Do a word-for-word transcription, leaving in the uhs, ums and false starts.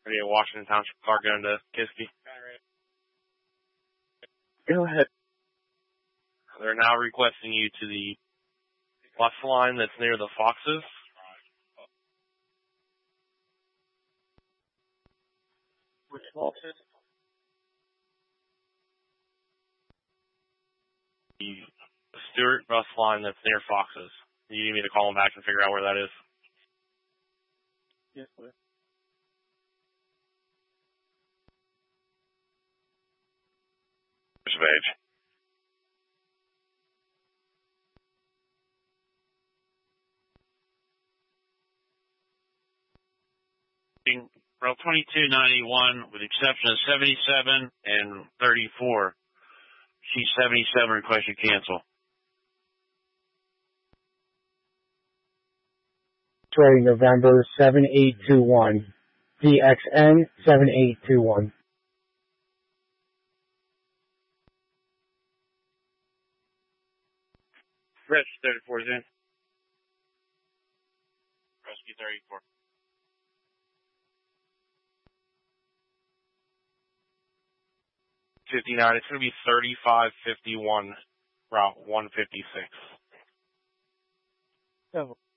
thirty-eight Washington Township car going to Kiski. Go ahead. They're now requesting you to the bus line that's near the Foxes. Which Foxes? The Stewart bus line that's near Foxes. You need me to call them back and figure out where that is? Yes, please. Page. Route twenty-two ninety-one, with the exception of seventy-seven and thirty-four. C seventy-seven request you cancel. Detroit, November seven eight two one. D X N seven eight two one. Rich, thirty-four is in. Rescue thirty-four. fifty-nine, it's going to be thirty-five fifty-one, Route one fifty-six. Oh.